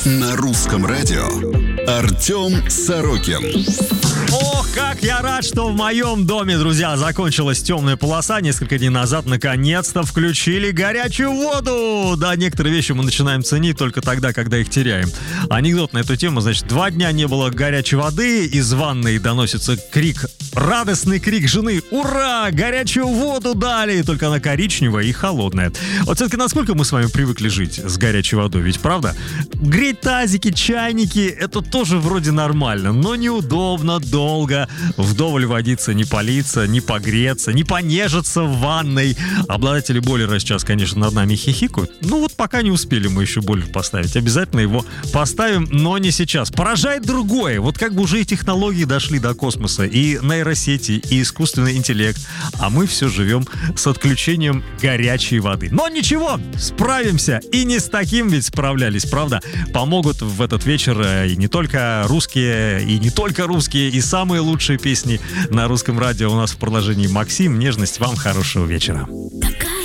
На русском радио Артем Сорокин. Ох, как я рад, что в моем доме, друзья, закончилась темная полоса. Несколько дней назад наконец-то включили горячую воду. Да, некоторые вещи мы начинаем ценить только тогда, когда их теряем. Анекдот на эту тему, значит, 2 дня не было горячей воды, из ванной доносится крик, радостный крик жены: «Ура! Горячую воду дали!» Только она коричневая и холодная. Вот все-таки насколько мы с вами привыкли жить с горячей водой, ведь правда? Греть тазики, чайники — это тоже вроде нормально, но неудобно, долго, вдоволь водиться, не политься, не погреться, не понежиться в ванной. Обладатели бойлера сейчас, конечно, над нами хихикают. Ну вот пока не успели мы еще бойлер поставить. Обязательно его поставим, но не сейчас. Поражает другое. Вот как бы уже и технологии дошли до космоса, и нейросети, и искусственный интеллект, а мы все живем с отключением горячей воды. Но ничего, справимся. И не с таким ведь справлялись, правда? Помогут в этот вечер и не только русские, и не только русские, и самые лучшие песни на русском радио у нас в продолжении. Максим, нежность вам, хорошего вечера.